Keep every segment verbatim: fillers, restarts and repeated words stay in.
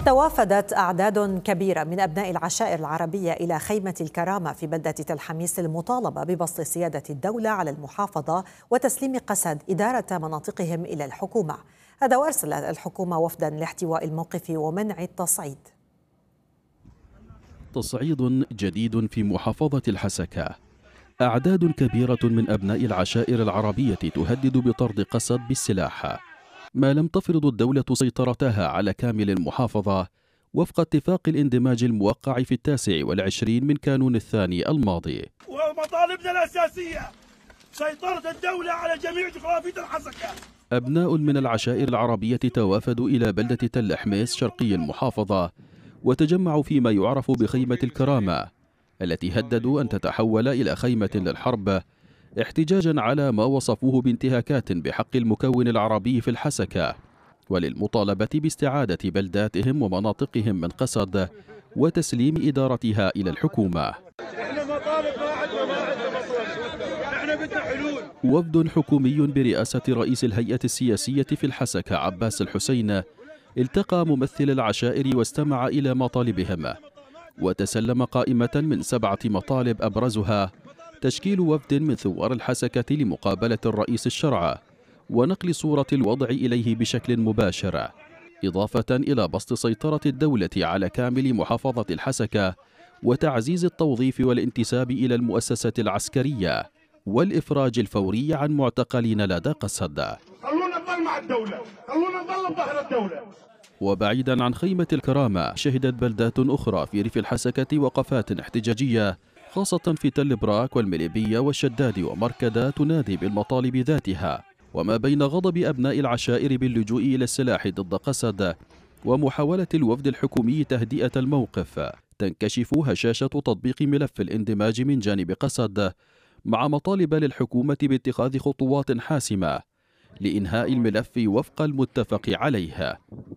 توافدت أعداد كبيرة من أبناء العشائر العربية إلى خيمة الكرامة في بلدة تل حميس للمطالبة ببسط سيادة الدولة على المحافظة وتسليم قسد إدارة مناطقهم إلى الحكومة. هذا وأرسلت الحكومة وفدا لاحتواء الموقف ومنع التصعيد. تصعيد جديد في محافظة الحسكة. أعداد كبيرة من أبناء العشائر العربية تهدد بطرد قسد بالسلاح ما لم تفرض الدولة سيطرتها على كامل المحافظة وفق اتفاق الاندماج الموقع في التاسع والعشرين من كانون الثاني الماضي. ومطالبنا الأساسية سيطرة الدولة على جميع جغرافية الحسكة. أبناء من العشائر العربية توافدوا إلى بلدة تل حميس شرقي المحافظة وتجمعوا فيما يعرف بخيمة الكرامة التي هددوا أن تتحول إلى خيمة للحرب احتجاجا على ما وصفوه بانتهاكات بحق المكون العربي في الحسكة وللمطالبة باستعادة بلداتهم ومناطقهم من قسد وتسليم إدارتها إلى الحكومة. وفد حكومي برئاسة رئيس الهيئة السياسية في الحسكة عباس الحسين التقى ممثل العشائر واستمع إلى مطالبهم وتسلم قائمة من سبعة مطالب أبرزها تشكيل وفد من ثوار الحسكة لمقابلة الرئيس الشرع ونقل صورة الوضع إليه بشكل مباشر، إضافة إلى بسط سيطرة الدولة على كامل محافظة الحسكة وتعزيز التوظيف والانتساب إلى المؤسسة العسكرية والإفراج الفوري عن معتقلين لدى قسد. خلونا نضل مع الدولة، خلونا نضل بظهر الدولة. وبعيدا عن خيمة الكرامة شهدت بلدات أخرى في ريف الحسكة وقفات احتجاجية خاصة في تل براك والمليبية والشداد ومركدة تنادي بالمطالب ذاتها. وما بين غضب أبناء العشائر باللجوء إلى السلاح ضد قسد ومحاولة الوفد الحكومي تهدئة الموقف تنكشف هشاشة تطبيق ملف الاندماج من جانب قسد مع مطالب للحكومة باتخاذ خطوات حاسمة لإنهاء الملف وفق المتفق عليه.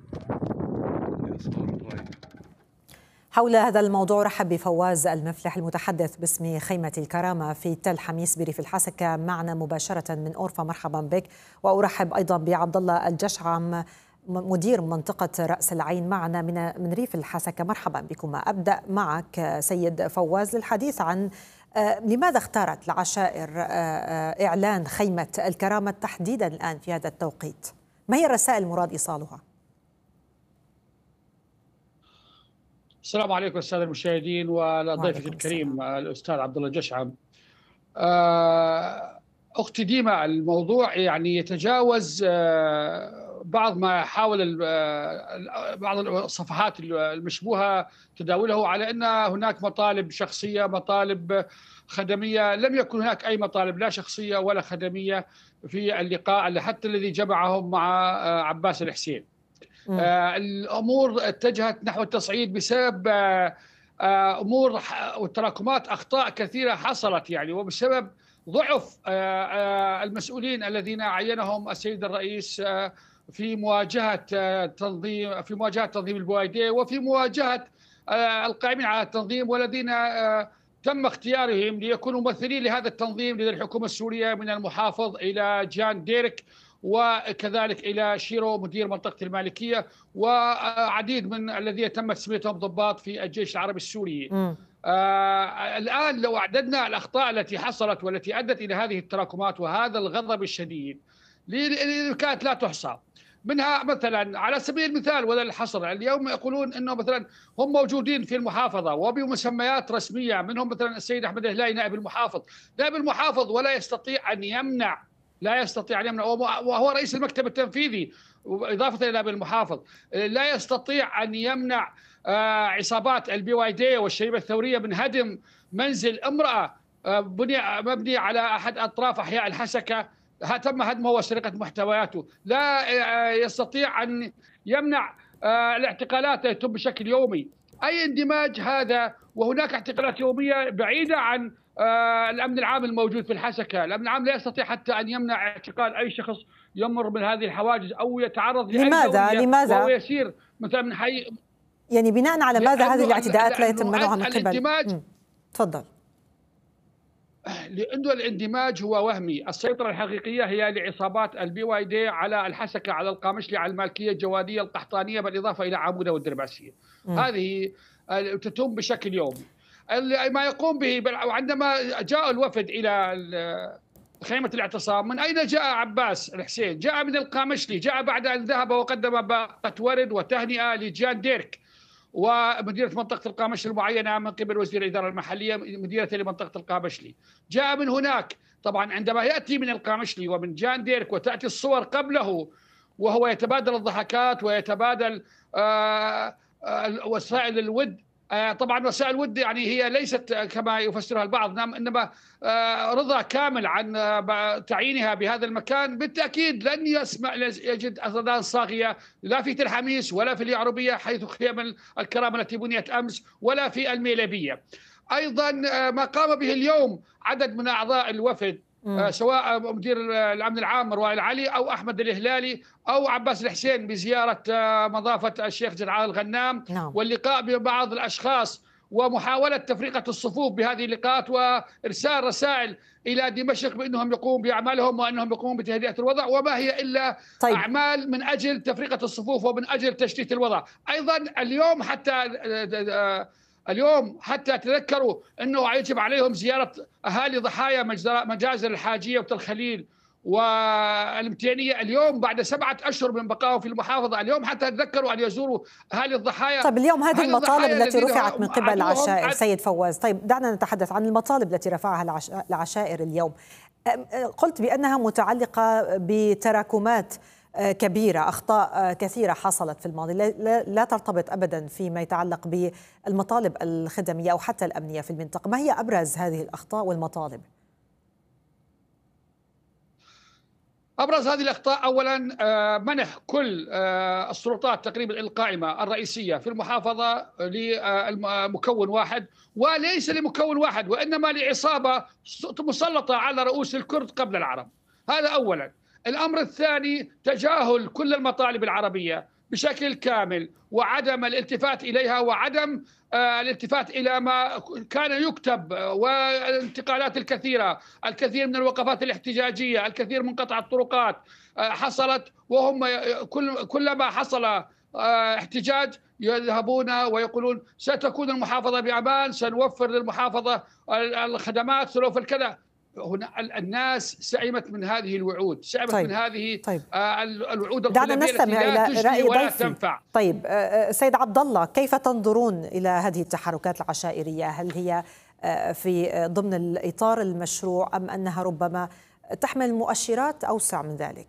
حول هذا الموضوع رحب بفواز المفلح المتحدث باسم خيمة الكرامة في تل حميس بريف الحسكة معنا مباشرة من أورفا. مرحبا بك. وأرحب أيضا بعبد الله الجشعم مدير منطقة رأس العين معنا من من ريف الحسكة. مرحبا بكما. أبدأ معك سيد فواز للحديث عن لماذا اختارت العشائر إعلان خيمة الكرامة تحديدا الآن في هذا التوقيت؟ ما هي الرسائل المراد إيصالها؟ السلام عليكم الساده المشاهدين ولضيفك الكريم الاستاذ عبد الله الجشعم. اختي ديما، الموضوع يعني يتجاوز بعض ما حاول بعض الصفحات المشبوهه تداولته على ان هناك مطالب شخصيه، مطالب خدميه. لم يكن هناك اي مطالب لا شخصيه ولا خدميه في اللقاء حتى الذي جمعهم مع عباس الحسين. آه الأمور اتجهت نحو التصعيد بسبب آه آه أمور وتراكمات أخطاء كثيرة حصلت يعني، وبسبب ضعف آه آه المسؤولين الذين عينهم السيد الرئيس آه في مواجهة آه تنظيم في مواجهة تنظيم البويدة وفي مواجهة آه القائمين على التنظيم والذين آه تم اختيارهم ليكونوا ممثلين لهذا التنظيم لدى الحكومة السورية من المحافظ إلى جان ديرك وكذلك إلى شيرو مدير منطقة المالكية وعديد من الذين تم تسميتهم ضباط في الجيش العربي السوري. آه الآن لو أعددنا الأخطاء التي حصلت والتي أدت إلى هذه التراكمات وهذا الغضب الشديد اللي كانت لا تحصى، منها مثلا على سبيل المثال ولا الحصر، اليوم يقولون أنه مثلا هم موجودين في المحافظة وبمسميات رسمية، منهم مثلا السيد أحمد الهلالي نائب المحافظ. نائب المحافظ ولا يستطيع أن يمنع لا يستطيع أن يمنع، وهو رئيس المكتب التنفيذي إضافة إلى المحافظ، لا يستطيع أن يمنع عصابات البي واي دي والشيبة الثورية من هدم منزل امرأة بني مبني على أحد أطراف أحياء الحسكة تم هدمه وسرقة محتوياته. لا يستطيع أن يمنع الاعتقالات تتم بشكل يومي. أي اندماج هذا؟ وهناك اعتقالات يومية بعيدة عن آه الأمن العام الموجود في الحسكة. الأمن العام لا يستطيع حتى أن يمنع اعتقال أي شخص يمر من هذه الحواجز أو يتعرض لأي لماذا؟ لماذا؟ وهو يسير مثلا من حي. يعني بناء على ماذا هذه الاعتداءات لا يتم منعها من قبل؟ الاندماج. تفضل. لأنه الاندماج هو وهمي، السيطرة الحقيقية هي لعصابات البي واي دي على الحسكة، على القامشلي، على المالكية، الجوادية، القحطانية، بالإضافة إلى عمودة والدرباسية. م. هذه تتم بشكل يومي. ما يقوم به، وعندما جاء الوفد إلى خيمة الاعتصام، من أين جاء عباس الحسين؟ جاء من القامشلي، جاء بعد أن ذهب وقدم باقة ورد وتهنئة لجان ديرك ومديرة منطقة القامشلي المعينة من قبل وزير الإدارة المحلية مديرة لمنطقة القامشلي. جاء من هناك. طبعا عندما يأتي من القامشلي ومن جان ديرك وتأتي الصور قبله وهو يتبادل الضحكات ويتبادل آآ آآ وسائل الود، طبعا وسائل الود يعني هي ليست كما يفسرها البعض، انما رضا كامل عن تعيينها بهذا المكان، بالتاكيد لن يسمع يجد اذان صاغيه لا في تل حميس ولا في اليعربيه حيث خيام الكرامه التي بنيت امس ولا في الميلابيه. ايضا ما قام به اليوم عدد من اعضاء الوفد، م. سواء مدير الامن العام روائل علي او احمد الهلالي او عباس الحسين بزياره مضافه الشيخ جدعان الغنام، نعم. واللقاء ببعض الاشخاص ومحاوله تفرقه الصفوف بهذه اللقاءات وارسال رسائل الى دمشق بانهم يقوموا باعمالهم وانهم يقومون بتهدئه الوضع، وما هي الا طيب. اعمال من اجل تفرقه الصفوف ومن اجل تشتيت الوضع. ايضا اليوم حتى اليوم حتى تذكروا أنه يجب عليهم زيارة أهالي ضحايا مجازر الحاجية وتل خليل والمتينية اليوم بعد سبعة أشهر من بقائهم في المحافظة. اليوم حتى تذكروا أن يزوروا أهالي الضحايا. طيب اليوم هذه المطالب التي رفعت من قبل العشائر سيد فواز، طيب دعنا نتحدث عن المطالب التي رفعها العشائر اليوم. قلت بأنها متعلقة بتراكمات كبيرة، أخطاء كثيرة حصلت في الماضي لا ترتبط أبدا فيما يتعلق بالمطالب الخدمية أو حتى الأمنية في المنطقة. ما هي أبرز هذه الأخطاء والمطالب؟ أبرز هذه الأخطاء أولا منح كل السلطات تقريبا القائمة الرئيسية في المحافظة لمكون واحد، وليس لمكون واحد وإنما لعصابة مسلطة على رؤوس الكرد قبل العرب. هذا أولا. الأمر الثاني تجاهل كل المطالب العربية بشكل كامل وعدم الالتفات إليها وعدم الالتفات إلى ما كان يكتب، والانتقالات الكثيرة، الكثير من الوقفات الاحتجاجية، الكثير من قطع الطرقات حصلت، وهم كل كلما حصل احتجاج يذهبون ويقولون ستكون المحافظة بأمان، سنوفر للمحافظة الخدمات، سنوفر كذا. هنا الناس سئمت من هذه الوعود، سئمت طيب. من هذه طيب. الوعود دعنا نستمع إلى رأي ولا تنفع. طيب سيد عبد الله، كيف تنظرون إلى هذه التحركات العشائرية؟ هل هي في ضمن الإطار المشروع أم أنها ربما تحمل مؤشرات أوسع من ذلك؟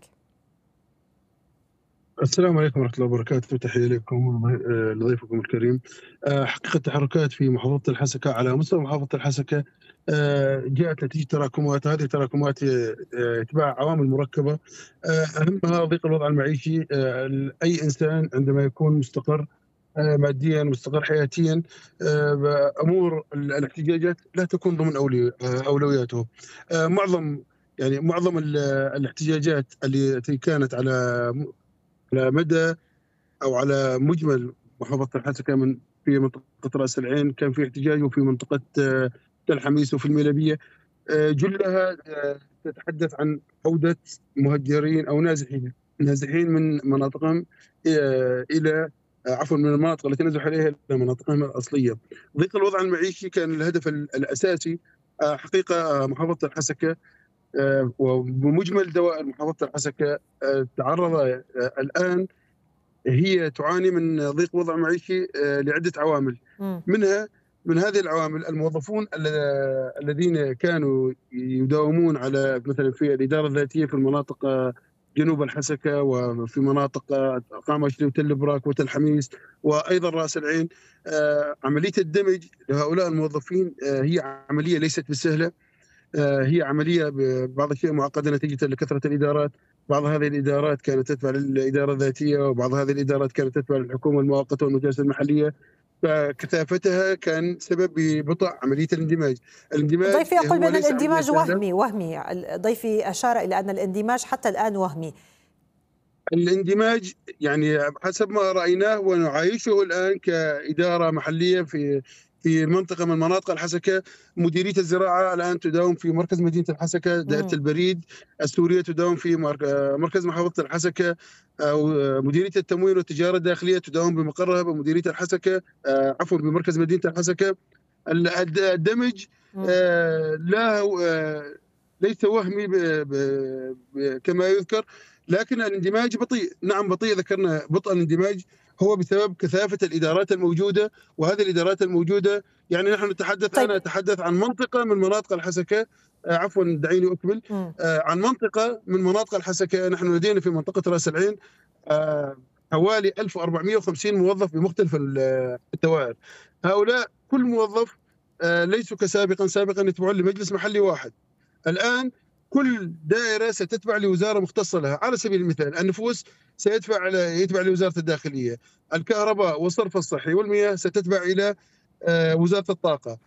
السلام عليكم ورحمة الله وبركاته، تحية لكم لضيفكم الكريم. حقيقة التحركات في محافظة الحسكة على مستوى محافظة الحسكة جاءت نتيجة تراكمات، هذه التراكمات اتباع عوامل مركبة، أهمها ضيق الوضع المعيشي. أي إنسان عندما يكون مستقر ماديا مستقر حياتيا، أمور الاحتجاجات لا تكون ضمن أولوياته. معظم يعني معظم الاحتجاجات التي كانت على على مدى أو على مجمل محافظة الحسكة من في منطقة رأس العين كان في احتجاج، وفي منطقة تل حميس وفي الميلابية جلها تتحدث عن عودة مهجرين أو نازحين نازحين من مناطقهم إلى عفوا من المناطق التي نزحوا عليها إلى مناطقهم الأصلية. ضيق الوضع المعيشي كان الهدف الأساسي. حقيقة محافظة الحسكة وبمجمل دوائر محافظة الحسكة تعرض الآن هي تعاني من ضيق وضع معيشي لعدة عوامل، منها من هذه العوامل الموظفون الذين كانوا يداومون على مثلا في الإدارة الذاتية في المناطق جنوب الحسكة وفي مناطق قامشلي وتل براك وتل حميس وأيضا رأس العين. عملية الدمج لهؤلاء الموظفين هي عملية ليست بالسهلة، هي عملية بعض الشيء معقدة نتيجة لكثرة الإدارات. بعض هذه الإدارات كانت تتبع للإدارة الذاتية، وبعض هذه الإدارات كانت تتبع للحكومة المؤقتة والمجالس المحلية، فكثافتها كان سبب ببطء عملية الاندماج. الاندماج ضيفي يقول بأن الاندماج وهمي وهمي ضيفي أشار إلى أن الاندماج حتى الآن وهمي. الاندماج يعني حسب ما رأيناه ونعايشه الآن كإدارة محلية في في المنطقة من مناطق الحسكة. مديرية الزراعة الآن تداوم في مركز مدينة الحسكة، دائرة البريد السورية تداوم في مركز محافظة الحسكة، أو مديرية التموين والتجارة الداخلية تداوم بمقرها بمديرية الحسكة، عفوا بمركز مدينة الحسكة. الدمج لا ليس وهمي كما يذكر، لكن الاندماج بطيء. نعم بطيء، ذكرنا بطء الاندماج هو بسبب كثافة الإدارات الموجودة، وهذه الإدارات الموجودة يعني نحن نتحدث طيب. أنا أتحدث عن منطقة من مناطق الحسكة، عفوا دعيني أكمل. م. عن منطقة من مناطق الحسكة. نحن لدينا في منطقة رأس العين حوالي ألف وأربعمئة وخمسين موظف بمختلف الدوائر. هؤلاء كل موظف ليسوا كسابقا، سابقا يتبعون لمجلس محلي واحد. الآن كل دائرة ستتبع لوزارة مختصة لها. على سبيل المثال النفوس سيدفع يتبع لوزارة الداخلية، الكهرباء والصرف الصحي والمياه ستتبع إلى وزارة الطاقة،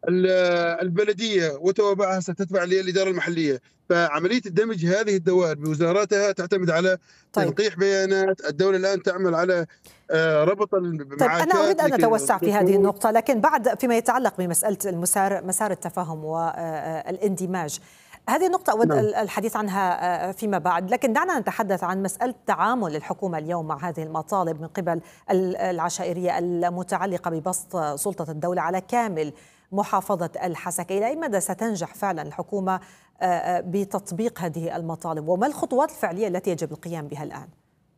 البلدية وتوابعها ستتبع للإدارة المحلية. فعملية الدمج هذه الدوائر بوزاراتها تعتمد على طيب. تنقيح بيانات. الدولة الآن تعمل على ربط المعاكات. طيب أنا أريد أن أتوسع في هذه النقطة، لكن بعد فيما يتعلق بمسألة المسار مسار التفاهم والاندماج، هذه النقطة أود نعم. الحديث عنها فيما بعد، لكن دعنا نتحدث عن مسألة تعامل الحكومة اليوم مع هذه المطالب من قبل العشائرية المتعلقة ببسط سلطة الدولة على كامل محافظة الحسكة. إلى أي مدى ستنجح فعلا الحكومة بتطبيق هذه المطالب، وما الخطوات الفعلية التي يجب القيام بها الآن؟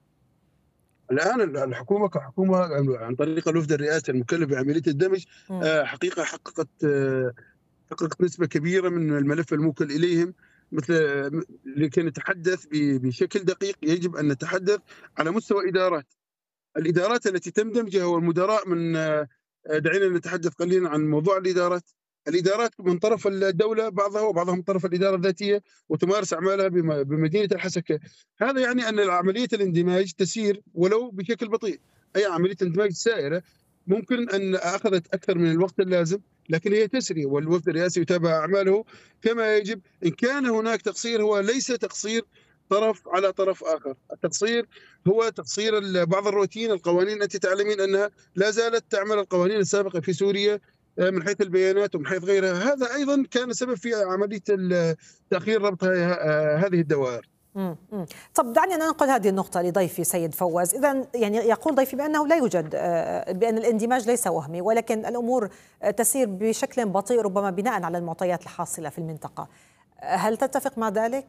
الآن الحكومة كحكومة عن طريق الوفد الرئاسي المكلف بعملية الدمج م. حقيقة حققت حققت نسبة كبيرة من الملف الموكل إليهم. مثل لكي نتحدث بشكل دقيق يجب أن نتحدث على مستوى إدارات. الإدارات التي تم دمجها والمدراء من دعينا نتحدث قليلا عن موضوع الإدارات. الإدارات من طرف الدولة بعضها وبعضها من طرف الإدارة الذاتية وتمارس أعمالها بمدينة الحسكة. هذا يعني أن عملية الاندماج تسير ولو بشكل بطيء. أي عملية اندماج سائرة ممكن أن أخذت أكثر من الوقت اللازم، لكن هي تسري، والوفد الرئاسي يتابع أعماله كما يجب. إن كان هناك تقصير هو ليس تقصير طرف على طرف آخر. التقصير هو تقصير بعض الروتين. القوانين أنت تعلمين أنها لا زالت تعمل القوانين السابقة في سوريا من حيث البيانات ومن حيث غيرها. هذا أيضا كان سبب في عملية تأخير ربط هذه الدوائر. امم طب دعني ننقل هذه النقطة لضيفي سيد فواز. إذا يعني يقول ضيفي بأنه لا يوجد، بأن الاندماج ليس وهمي، ولكن الأمور تسير بشكل بطيء ربما بناء على المعطيات الحاصلة في المنطقة. هل تتفق مع ذلك؟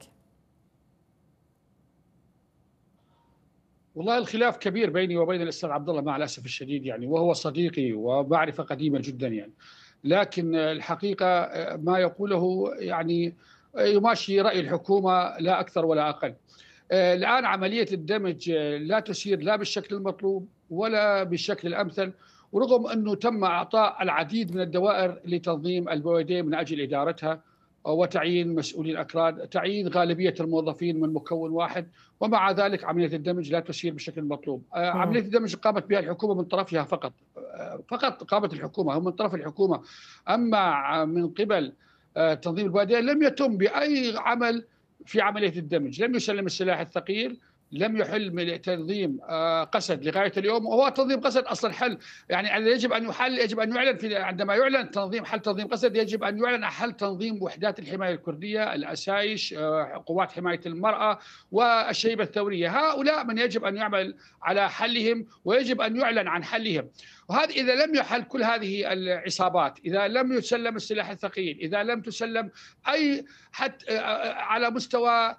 والله الخلاف كبير بيني وبين الأستاذ عبد الله مع الأسف الشديد يعني، وهو صديقي ومعرفة قديمة جدا يعني، لكن الحقيقة ما يقوله يعني يماشي رأي الحكومة لا أكثر ولا أقل. الآن عملية الدمج لا تسير لا بالشكل المطلوب ولا بالشكل الأمثل، ورغم أنه تم إعطاء العديد من الدوائر لتنظيم البوادي من أجل إدارتها وتعيين مسؤولين أكراد، تعيين غالبية الموظفين من مكون واحد، ومع ذلك عملية الدمج لا تسير بالشكل المطلوب. عملية الدمج قامت بها الحكومة من طرفها فقط، فقط قامت الحكومة هم من طرف الحكومة. أما من قبل تنظيم البوادي لم يتم بأي عمل في عملية الدمج، لم يسلم السلاح الثقيل، لم يحل تنظيم قسد لغايه اليوم. وهو تنظيم قسد اصلا حل يعني يجب ان يحل، يجب ان يعلن في عندما يعلن تنظيم حل تنظيم قسد يجب ان يعلن حل تنظيم وحدات الحمايه الكرديه، الاسايش، قوات حمايه المراه والشيبه الثوريه. هؤلاء من يجب ان يعمل على حلهم ويجب ان يعلن عن حلهم. وهذا إذا لم يحل كل هذه العصابات، إذا لم يسلم السلاح الثقيل، إذا لم تسلم أي حتى على مستوى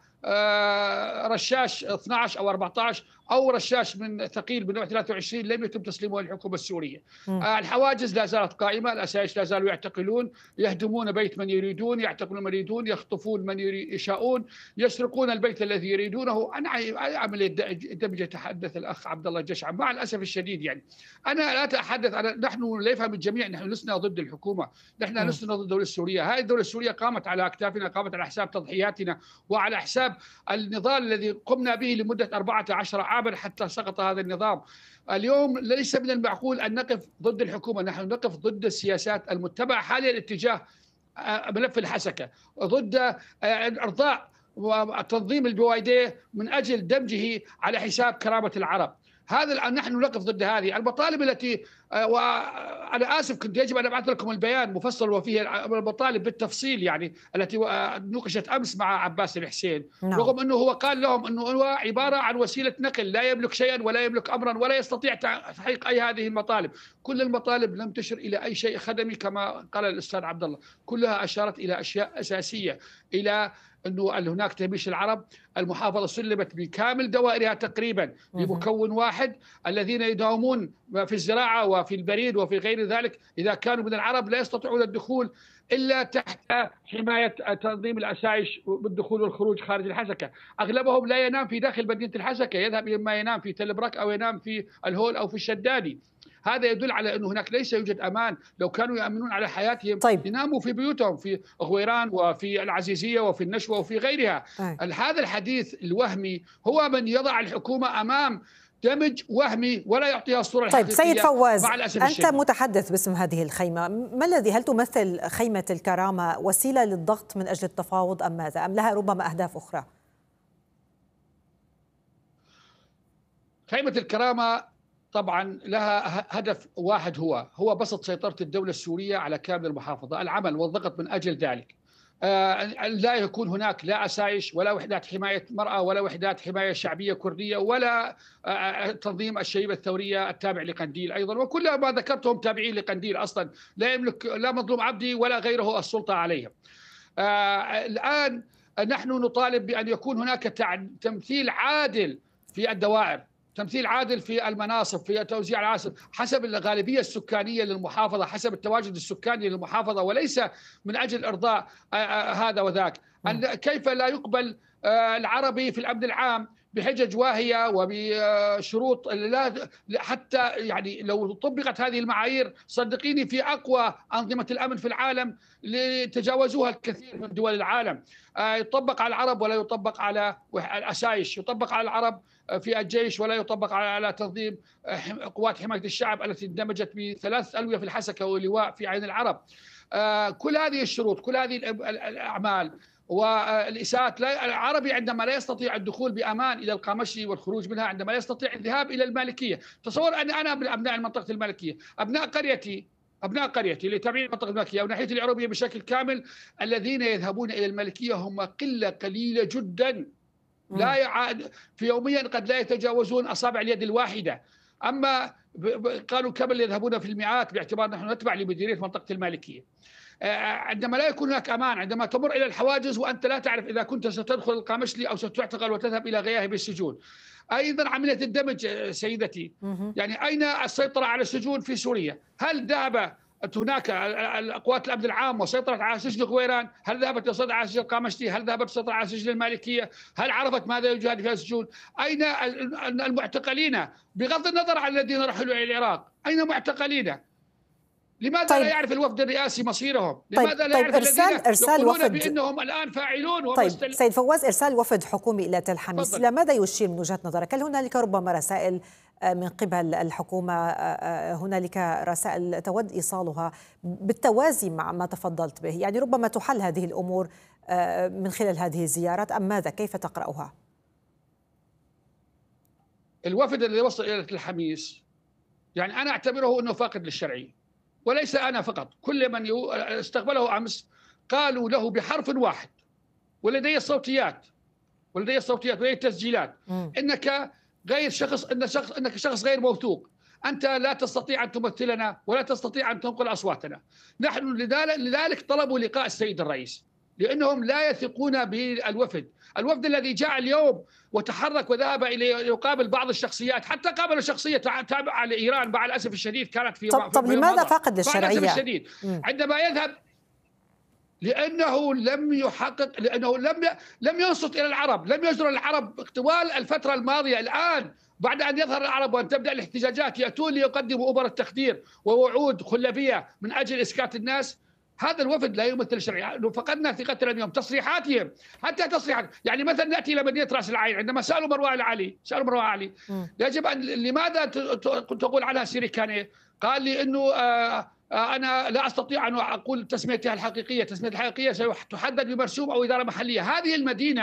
رشاش اثني عشر أو أربعة عشر أو رشاش من ثقيل بنوع ثلاثة وعشرين لم يتم تسليمه للحكومة السورية. م. الحواجز لا زالت قائمة، الأسايش لا زالوا يعتقلون، يهدمون بيت من يريدون، يعتقلون من يريدون، يخطفون من يشاءون، يسرقون البيت الذي يريدونه. عن عملية دمج يتحدث الأخ عبد الله الجشعم مع الأسف الشديد يعني. أنا لا أتحدث عن نحن لا يفهم الجميع نحن لسنا ضد الحكومة، نحن لسنا ضد الدولة السورية. هذه الدولة السورية قامت على أكتافنا، قامت على حساب تضحياتنا وعلى حساب النضال الذي قمنا به لمدة أربعة عشر عاما حتى سقط هذا النظام. اليوم ليس من المعقول أن نقف ضد الحكومة، نحن نقف ضد السياسات المتبعة حاليا اتجاه ملف الحسكة، ضد إرضاء وتنظيم البوادي من أجل دمجه على حساب كرامة العرب. هذا الآن نحن نقف ضد هذه المطالب التي، وأنا آسف كنت يجب أن أبعث لكم البيان مفصل وفيه المطالب بالتفصيل يعني التي نوقشت أمس مع عباس الحسين. نعم. رغم أنه هو قال لهم أنه هو عبارة عن وسيلة نقل، لا يملك شيئا ولا يملك أمرا ولا يستطيع تحقيق أي هذه المطالب. كل المطالب لم تشر إلى أي شيء خدمي كما قال الأستاذ عبد الله، كلها أشارت إلى أشياء أساسية، إلى أنه هناك تهميش العرب. المحافظة سلمت بكامل دوائرها تقريبا لمكون واحد، الذين يداومون في الزراعة وفي البريد وفي غير ذلك إذا كانوا من العرب لا يستطيعون الدخول إلا تحت حماية تنظيم الأسايش بالدخول والخروج خارج الحسكة. أغلبهم لا ينام في داخل مدينة الحسكة، يذهب إما ينام في تل برك أو ينام في الهول أو في الشدادي. هذا يدل على أنه هناك ليس يوجد أمان. لو كانوا يأمنون على حياتهم طيب. يناموا في بيوتهم في غويران وفي العزيزية وفي النشوة وفي غيرها. أي. هذا الحديث الوهمي هو من يضع الحكومة أمام دمج وهمي ولا يعطيها الصورة طيب الحقيقية. سيد فواز، مع الأسف أنت الشديد. متحدث باسم هذه الخيمة، ما الذي هل تمثل خيمة الكرامة وسيلة للضغط من أجل التفاوض أم ماذا؟ أم لها ربما أهداف أخرى؟ خيمة الكرامة طبعا لها هدف واحد، هو هو بسط سيطرة الدولة السورية على كامل المحافظة، العمل والضغط من أجل ذلك. آه لا يكون هناك لا أسايش ولا وحدات حماية مرأة ولا وحدات حماية شعبية كردية ولا آه تنظيم الشيبة الثورية التابع لقنديل أيضا، وكل ما ذكرتهم تابعين لقنديل أصلا، لا يملك لا مظلوم عبدي ولا غيره السلطة عليهم. آه الآن نحن نطالب بأن يكون هناك تمثيل عادل في الدوائر، تمثيل عادل في المناصب، في توزيع العناصر حسب الغالبية السكانية للمحافظة، حسب التواجد السكاني للمحافظة، وليس من أجل إرضاء هذا وذاك. كيف لا يقبل العربي في الأمن العام بحجج واهية وبشروط لا حتى يعني لو طبقت هذه المعايير صدقيني في أقوى أنظمة الأمن في العالم تجاوزوها الكثير من دول العالم. يطبق على العرب ولا يطبق على الأسايش، يطبق على العرب في الجيش ولا يطبق على تنظيم قوات حماية الشعب التي اندمجت بثلاث ألوية في الحسكة ولواء في عين العرب. كل هذه الشروط، كل هذه الأعمال والإساءات، العربي عندما لا يستطيع الدخول بأمان إلى القامشلي والخروج منها، عندما لا يستطيع الذهاب إلى المالكية. تصور أن أنا من أبناء المنطقة المالكية، أبناء قريتي أبناء قريتي اللي تابعين المنطقة المالكية أو ناحية العربية بشكل كامل، الذين يذهبون إلى المالكية هم قلة قليلة جدا، لا يعاد في يوميا قد لا يتجاوزون أصابع اليد الواحدة. أما قالوا كم يذهبون في المئات باعتبار نحن نتبع لمديرية منطقة المالكية. عندما لا يكون هناك أمان، عندما تمر إلى الحواجز وأنت لا تعرف إذا كنت ستدخل القامشلي أو ستعتقل وتذهب إلى غياهب السجون. أيضا عملية الدمج سيدتي، يعني أين السيطرة على السجون في سوريا؟ هل ذهب هناك القوات الأمن العام وسيطرت على سجن غويران؟ هل ذهبت للسيطرة على سجن القامشلي؟ هل ذهبت للسيطرة على سجن المالكية؟ هل عرفت ماذا يجري في السجون؟ أين المعتقلين بغض النظر عن الذين رحلوا إلى العراق؟ أين معتقلين؟ لماذا طيب. لا يعرف الوفد الرئاسي مصيرهم؟ لماذا طيب. لا يعرف طيب. الذين إرسال إرسال يقولون وفد بأنهم الآن فاعلون؟ طيب ومستل... سيد فواز، إرسال وفد حكومي إلى تل حميس إلى ماذا يشير من وجهة نظرك؟ هل هنالك ربما رسائل من قبل الحكومة، هنالك رسائل تود إيصالها بالتوازي مع ما تفضلت به، يعني ربما تحل هذه الأمور من خلال هذه الزيارات أم ماذا؟ كيف تقرأها؟ الوفد الذي وصل إلى تل حميس يعني أنا أعتبره أنه فاقد للشرعية، وليس أنا فقط، كل من استقبله أمس قالوا له بحرف واحد، ولدي الصوتيات ولدي الصوتيات ولدي التسجيلات، م. إنك غير شخص إن شخص إنك شخص غير موثوق، أنت لا تستطيع أن تمثلنا ولا تستطيع أن تنقل أصواتنا. نحن لذلك طلبوا لقاء السيد الرئيس، لأنهم لا يثقون بالوفد. الوفد الذي جاء اليوم وتحرك وذهب إلى يقابل بعض الشخصيات، حتى قابل شخصية تابعة لإيران مع الأسف الشديد كانت في طب, طب لماذا فاقد للشرعية؟ الأسف الشديد عندما يذهب لأنه لم يحقق، لأنه لم لم ينصت إلى العرب، لم يجر العرب طوال الفترة الماضية. الآن بعد أن يظهر العرب وأن تبدأ الاحتجاجات يأتون ليقدموا أبر التخدير ووعود خلبية من أجل إسكات الناس. هذا الوفد لا يمثل الشرعية، فقدنا ثقتنا اليوم. تصريحاتهم حتى تصريحات، يعني مثلا نأتي إلى مدينة رأس العين عندما سألوا مروان العلي سألوا مروان علي يجب أن لماذا تقول عنها سيريكاني؟ قال لي إنه آه أنا لا أستطيع أن أقول تسميتها الحقيقية، تسميتها الحقيقية ستحدد بمرسوم أو إدارة محلية. هذه المدينة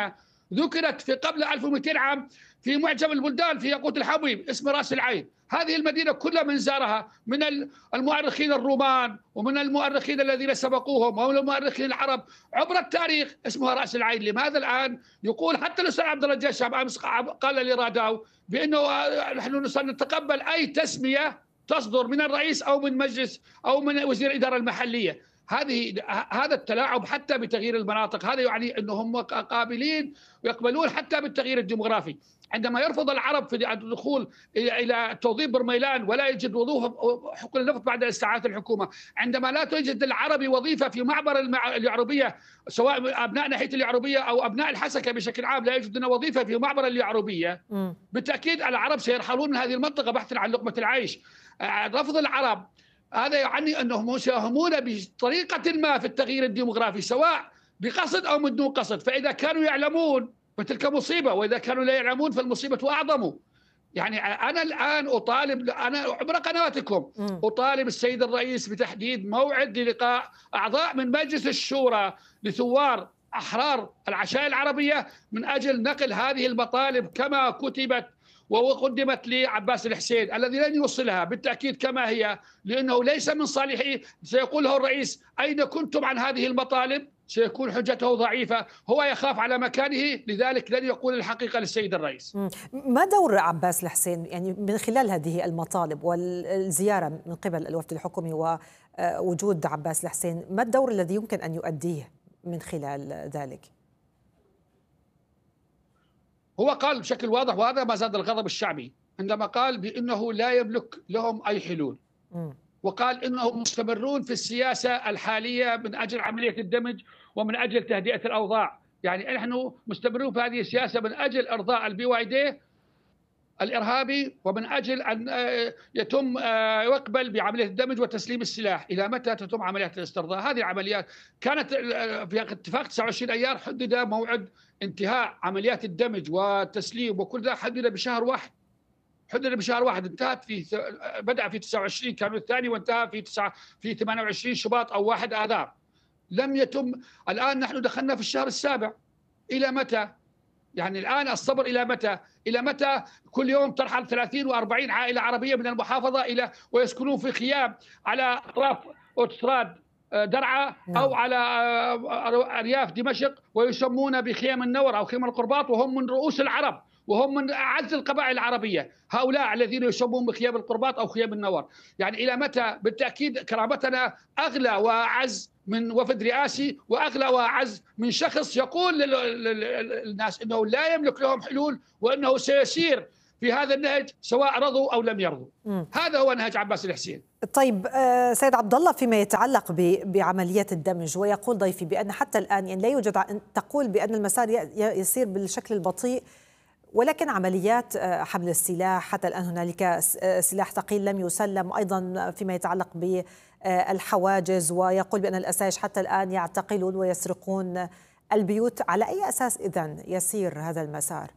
ذكرت في قبل ألف ومئتين عام في معجم البلدان في ياقوت الحبيب اسم راس العين. هذه المدينة كلها من زارها من المؤرخين الرومان ومن المؤرخين الذين سبقوهم ومن المؤرخين العرب عبر التاريخ اسمها رأس العين. لماذا الآن يقول حتى الأستاذ عبد الرجال شعب أمس قال لراداو بأنه نحن نتقبل أي تسمية تصدر من الرئيس أو من مجلس أو من وزير الإدارة المحلية. هذه هذا التلاعب حتى بتغيير المناطق، هذا يعني أنهم قابلين ويقبلون حتى بالتغيير الديمغرافي. عندما يرفض العرب في الدخول الى توظيف برميلان ولا يجد وظيفه حقول النفط بعد استعاده الحكومه، عندما لا توجد العربي وظيفه في معبر اليعربيه سواء ابناء ناحيه اليعربيه او ابناء الحسكه بشكل عام لا يجدون وظيفه في معبر اليعربيه، بالتاكيد العرب سيرحلون من هذه المنطقه بحثا عن لقمه العيش. رفض العرب هذا يعني انهم يساهمون بطريقه ما في التغيير الديمغرافي سواء بقصد او من دون قصد، فاذا كانوا يعلمون فتلك مصيبة، وإذا كانوا لا يعلمون فالمصيبة أعظم. يعني أنا الآن أطالب، أنا عبر قنواتكم أطالب السيد الرئيس بتحديد موعد للقاء أعضاء من مجلس الشورى لثوار أحرار العشائر العربية من أجل نقل هذه المطالب كما كتبت وقدمت لعباس الحسين الذي لن يوصلها بالتأكيد كما هي، لأنه ليس من صالحه. سيقول له الرئيس أين كنتم عن هذه المطالب؟ سيكون حجته ضعيفة، هو يخاف على مكانه، لذلك لن يقول الحقيقة للسيد الرئيس. ما دور عباس الحسين يعني من خلال هذه المطالب والزيارة من قبل الوفد الحكومي ووجود عباس الحسين، ما الدور الذي يمكن أن يؤديه من خلال ذلك؟ هو قال بشكل واضح وهذا ما زاد الغضب الشعبي عندما قال بأنه لا يملك لهم أي حلول، م. وقال إنهم مستمرون في السياسة الحالية من أجل عملية الدمج ومن أجل تهدئة الأوضاع. يعني نحن مستمرون في هذه السياسة من أجل إرضاء البي واي دي الإرهابي ومن أجل أن يتم يقبل بعملية الدمج وتسليم السلاح. إلى متى تتم عمليات الاسترضاء؟ هذه العمليات كانت في اتفاق تسعة وعشرين أيار حدد موعد انتهاء عمليات الدمج والتسليم وكل ذا حدد بشهر واحد، حدد بشهر واحد، انتهت في بدأ في تسعة وعشرين كانون الثاني وانتهى في تسعة في ثمانية وعشرين شباط أو واحد آذار. لم يتم. الآن نحن دخلنا في الشهر السابع. إلى متى؟ يعني الآن الصبر إلى متى؟ إلى متى كل يوم ترحل ثلاثين وأربعين عائلة عربية من المحافظة إلى ويسكنون في خيام على أطراف أوتوستراد درعا أو على أرياف دمشق ويسمون بخيام النور أو خيام القرباط وهم من رؤوس العرب وهم من أعز القبائل العربية، هؤلاء الذين يسمون بخيام القرباط أو خيام النور. يعني إلى متى؟ بالتأكيد كرامتنا أغلى وأعز من وفد رئاسي وأغلى وأعز من شخص يقول للناس أنه لا يملك لهم حلول وأنه سيسير في هذا النهج سواء رضوا أو لم يرضوا. م. هذا هو نهج عباس الحسين. طيب سيد عبد الله، فيما يتعلق بعمليات الدمج ويقول ضيفي بأن حتى الآن يعني لا يوجد، تقول بأن المسار يسير بالشكل البطيء ولكن عمليات حمل السلاح حتى الآن هنالك سلاح ثقيل لم يسلم، أيضا فيما يتعلق بالحواجز، ويقول بأن الأسايش حتى الآن يعتقلون ويسرقون البيوت. على أي أساس إذن يسير هذا المسار؟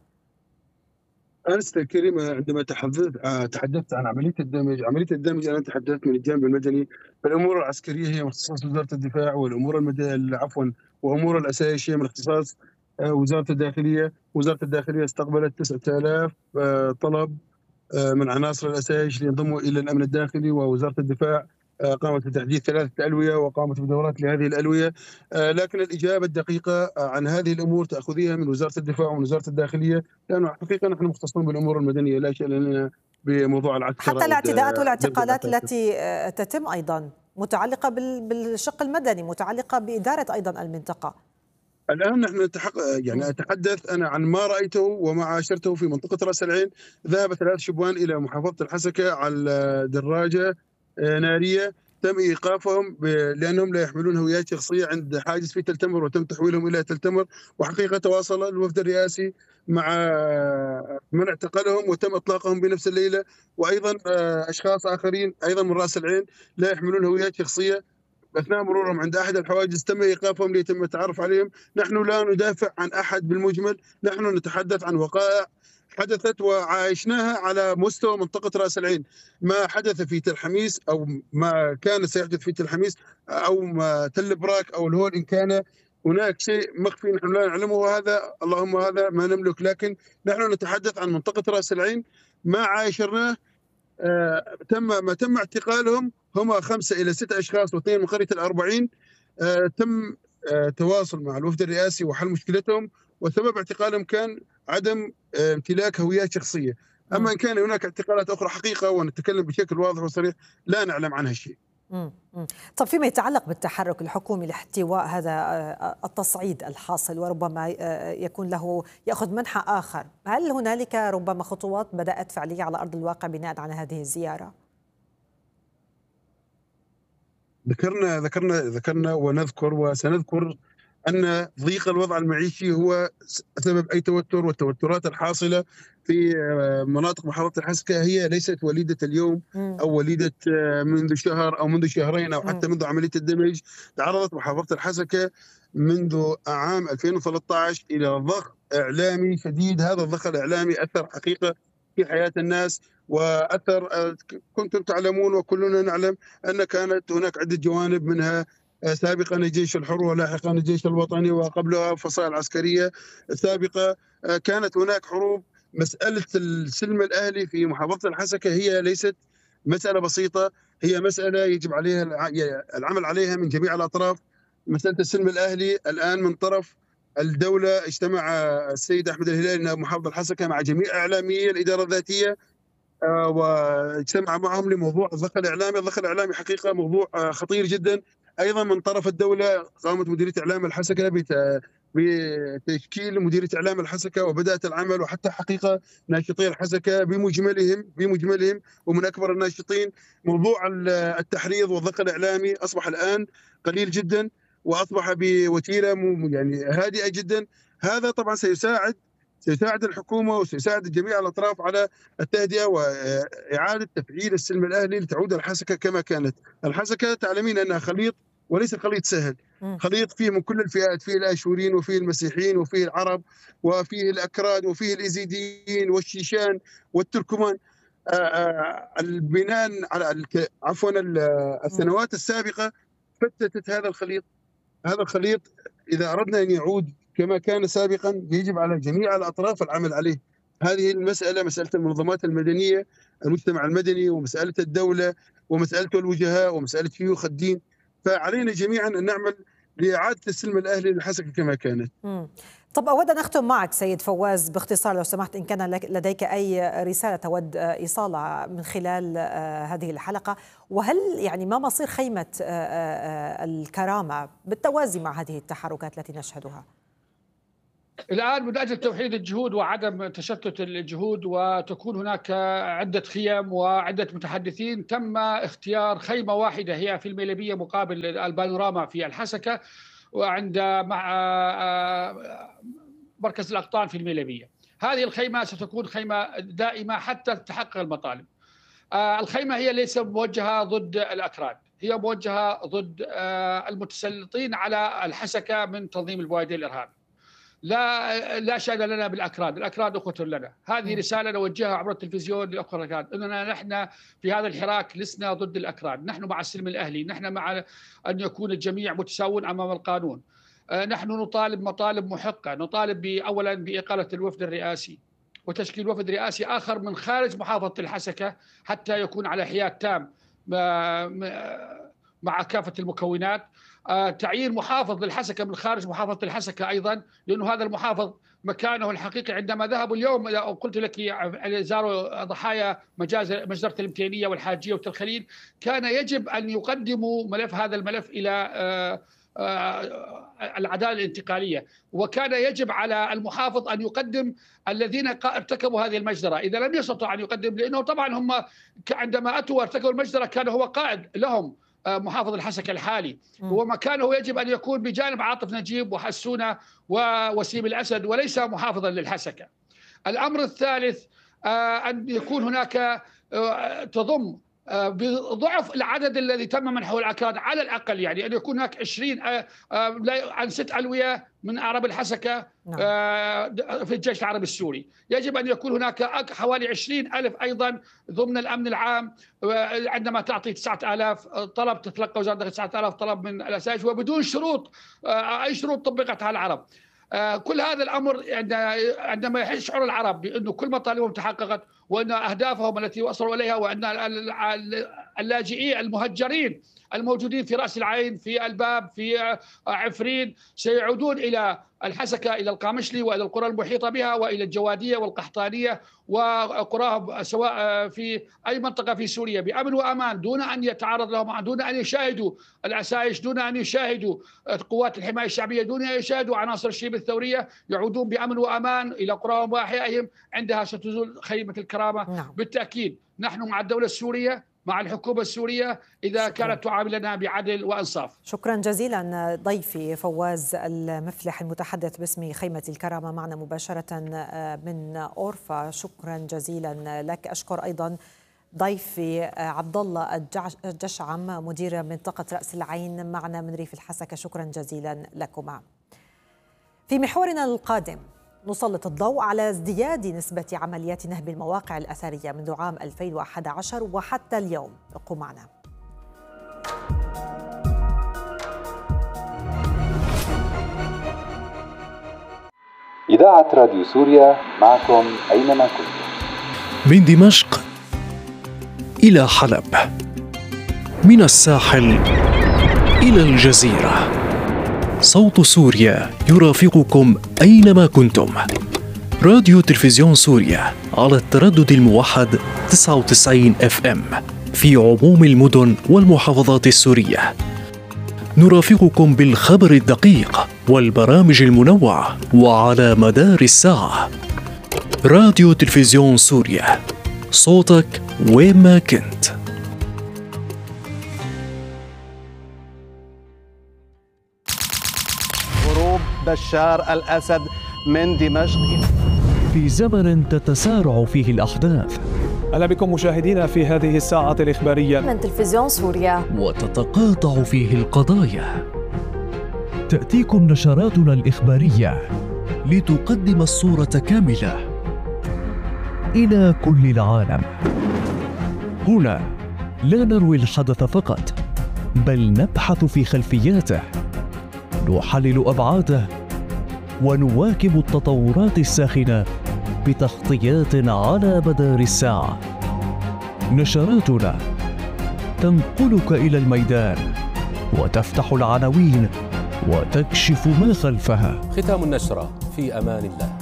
أنست الكريمة، عندما تحدثت تحدثت عن عملية الدمج، عملية الدمج أنا تحدثت من الجانب المدني، فالأمور العسكرية هي من اختصاص وزارة الدفاع، والأمور المدنية عفوا وأمور الأسايش هي من اختصاص وزارة الداخلية. وزارة الداخلية استقبلت تسعة آلاف طلب من عناصر الأسايش لينضموا إلى الأمن الداخلي، ووزارة الدفاع قامت بتحديد ثلاثة ألوية وقامت بدورات لهذه الألوية. لكن الإجابة الدقيقة عن هذه الأمور تأخذيها من وزارة الدفاع ومن وزارة الداخلية، لأنه حقيقة نحن مختصون بالأمور المدنية، لا شيء لنا بموضوع العسكر. حتى الاعتداءات والاعتقالات التي تتم أيضا متعلقة بالشق المدني، متعلقة بإدارة أيضا المنطقة. الآن نحن نتحق... يعني أتحدث أنا عن ما رأيته وما عاشرته في منطقة رأس العين. ذهب ثلاث شبان إلى محافظة الحسكة على دراجة نارية، تم إيقافهم ب... لأنهم لا يحملون هويات شخصية عند حاجز في تل تمر، وتم تحويلهم إلى تل تمر. وحقيقة تواصل الوفد الرئاسي مع من اعتقلهم وتم إطلاقهم بنفس الليلة، وأيضا أشخاص آخرين أيضا من رأس العين لا يحملون هويات شخصية أثناء مرورهم عند أحد الحواجز تم إيقافهم ليتم التعرف عليهم. نحن لا ندافع عن أحد بالمجمل، نحن نتحدث عن وقائع حدثت وعايشناها على مستوى منطقة رأس العين. ما حدث في تل حميس أو ما كان سيحدث في تل حميس أو ما تل براك أو الهول إن كان هناك شيء مخفي نحن لا نعلمه، وهذا اللهم هذا ما نملك. لكن نحن نتحدث عن منطقة رأس العين، ما عايشرناه. آه تم ما تم اعتقالهم هم خمسة إلى ستة أشخاص واثنين من قرية الأربعين. آه تم آه تواصل مع الوفد الرئاسي وحل مشكلتهم، وسبب اعتقالهم كان عدم آه امتلاك هويات شخصية. أما إن كان هناك اعتقالات أخرى حقيقة ونتكلم بشكل واضح وصريح لا نعلم عنها شيء. مم. مم. طب فيما يتعلق بالتحرك الحكومي لاحتواء هذا التصعيد الحاصل وربما يكون له يأخذ منحى آخر، هل هنالك ربما خطوات بدأت فعلية على أرض الواقع بناء على هذه الزيارة؟ ذكرنا ذكرنا ذكرنا ونذكر وسنذكر أن ضيق الوضع المعيشي هو سبب أي توتر، والتوترات الحاصلة في مناطق محافظة الحسكة هي ليست وليدة اليوم أو وليدة منذ شهر أو منذ شهرين أو حتى منذ عملية الدمج. تعرضت محافظة الحسكة منذ عام ألفين وثلاثة عشر إلى ضغط إعلامي شديد. هذا الضغط الإعلامي أثر حقيقة في حياة الناس، وأثر كنتم تعلمون وكلنا نعلم أن كانت هناك عدة جوانب، منها سابقا الجيش الحر ولاحقا الجيش الوطني وقبلها فصائل عسكرية سابقة. كانت هناك حروب. مسألة السلم الأهلي في محافظة الحسكة هي ليست مسألة بسيطة، هي مسألة يجب عليها العمل عليها من جميع الأطراف. مسألة السلم الأهلي الآن من طرف الدولة، اجتمع السيد أحمد الهلالي نائب محافظ الحسكة مع جميع إعلاميي الإدارة الذاتية، واجتمع معهم لموضوع الضخ الإعلامي. الضخ الإعلامي حقيقة موضوع خطير جدا. أيضا من طرف الدولة قامت مديرية إعلام الحسكة بتشكيل مديرية إعلام الحسكة وبدأت العمل، وحتى حقيقة ناشطي الحسكة بمجملهم بمجملهم ومن أكبر الناشطين. موضوع التحريض والضخ الإعلامي أصبح الآن قليل جدا، وأصبح بوتيرة يعني هادئة جدا. هذا طبعا سيساعد سيساعد الحكومة وسيساعد جميع الأطراف على التهدئة وإعادة تفعيل السلم الأهلي لتعود الحسكة كما كانت. الحسكة تعلمين أنها خليط وليس خليط سهل، خليط فيه من كل الفئات، فيه الآشوريين وفيه المسيحيين وفيه العرب وفيه الأكراد وفيه الإيزيديين والشيشان والتركمان. البناء على عفوا السنوات السابقة فتتت هذا الخليط. هذا الخليط إذا أردنا أن يعود كما كان سابقا يجب على جميع الأطراف العمل عليه. هذه المسألة مسألة المنظمات المدنية، المجتمع المدني، ومسألة الدولة، ومسألة الوجهاء، ومسألة شيوخ الدين. فعلينا جميعا أن نعمل لإعادة السلم الأهلي للحسكة كما كانت. مم. طب أود أن أختم معك سيد فواز باختصار لو سمحت، إن كان لديك أي رسالة تود إيصالها من خلال هذه الحلقة، وهل يعني ما مصير خيمة الكرامة بالتوازي مع هذه التحركات التي نشهدها؟ الآن من أجل توحيد الجهود وعدم تشتت الجهود وتكون هناك عدة خيم وعدة متحدثين، تم اختيار خيمة واحدة هي في الميليبية مقابل البانوراما في الحسكة، وعند مع مركز الأقطان في الميليبية. هذه الخيمة ستكون خيمة دائمة حتى تحقق المطالب. الخيمة هي ليس موجهة ضد الأكراد، هي موجهة ضد المتسلطين على الحسكة من تنظيم البوادي الإرهابي. لا لا شأن لنا بالأكراد، الأكراد أخوة لنا. هذه رسالة نوجهها عبر التلفزيون لأخوة الأكراد، أننا نحن في هذا الحراك لسنا ضد الأكراد، نحن مع السلم الأهلي، نحن مع أن يكون الجميع متساوون أمام القانون. نحن نطالب مطالب محقة، نطالب أولا بإقالة الوفد الرئاسي وتشكيل وفد رئاسي آخر من خارج محافظة الحسكة حتى يكون على حياد تام مع كافة المكونات. تعيين محافظ للحسكة من خارج محافظة الحسكة أيضا، لأنه هذا المحافظ مكانه الحقيقي عندما ذهبوا اليوم قلت لك زاروا ضحايا مجزرة الامتيانية والحاجية والتلخليل، كان يجب أن يقدموا ملف هذا الملف إلى العدالة الانتقالية، وكان يجب على المحافظ أن يقدم الذين ارتكبوا هذه المجزرة. إذا لم يستطع أن يقدم، لأنه طبعا هم عندما أتوا وارتكبوا المجزرة كان هو قائد لهم محافظ الحسكة الحالي، ومكانه يجب أن يكون بجانب عاطف نجيب وحسونة ووسيم الأسد وليس محافظا للحسكة. الأمر الثالث أن يكون هناك تضم بضعف العدد الذي تم منحه العكاد على الأقل، يعني أن يكون هناك عشرين عن ست ألوية من أعراب الحسكة في الجيش العربي السوري. يجب أن يكون هناك حوالي عشرين ألف أيضا ضمن الأمن العام. عندما تعطي تسعة آلاف طلب، تتلقى وزارة الداخلية تسعة آلاف طلب من الأسايش وبدون شروط، أي شروط طبقت على العرب. كل هذا الأمر عندما يشعر العرب بأنه كل مطالبهم تحققت، وأن أهدافهم التي وصلوا إليها، وأن اللاجئين المهجرين الموجودين في رأس العين، في الباب، في عفرين، سيعودون إلى الحسكة، إلى القامشلي وإلى القرى المحيطة بها وإلى الجوادية والقحطانية وقراهم، سواء في أي منطقة في سوريا، بأمن وأمان، دون أن يتعرض لهم، دون أن يشاهدوا العسايش، دون أن يشاهدوا قوات الحماية الشعبية، دون أن يشاهدوا عناصر الشيب الثورية، يعودون بأمن وأمان إلى قراهم وأحيائهم. عندها ستزول خيمة الكرامة. نعم. بالتأكيد نحن مع الدولة السورية، مع الحكومة السورية، إذا شكرا. كانت تعاملنا بعدل وإنصاف. شكرا جزيلا ضيفي فواز المفلح المتحدث باسم خيمة الكرامة معنا مباشرة من أورفا. شكرا جزيلا لك. أشكر أيضا ضيفي عبد الله الجشعم مدير منطقة رأس العين معنا من ريف الحسكة. شكرا جزيلا لكما. في محورنا القادم نسلط الضوء على ازدياد نسبة عمليات نهب المواقع الأثرية منذ عام ألفين وأحد عشر وحتى اليوم. ابقوا معنا. إذاعة راديو سوريا معكم أينما كنتم. من دمشق إلى حلب، من الساحل إلى الجزيرة، صوت سوريا يرافقكم أينما كنتم. راديو تلفزيون سوريا على التردد الموحد تسعة وتسعين إف إم في عموم المدن والمحافظات السورية. نرافقكم بالخبر الدقيق والبرامج المنوعة وعلى مدار الساعة. راديو تلفزيون سوريا، صوتك وين ما كنت. هروب بشار الأسد من دمشق. في زمن تتسارع فيه الأحداث، أهلا بكم مشاهدينا في هذه الساعة الإخبارية من تلفزيون سوريا، وتتقاطع فيه القضايا. تأتيكم نشراتنا الإخبارية لتقدم الصورة كاملة إلى كل العالم. هنا لا نروي الحدث فقط، بل نبحث في خلفياته، نحلل أبعاده، ونواكب التطورات الساخنة بتغطيات على مدار الساعة. نشراتنا تنقلك إلى الميدان وتفتح العناوين وتكشف ما خلفها. ختام النشرة في أمان الله.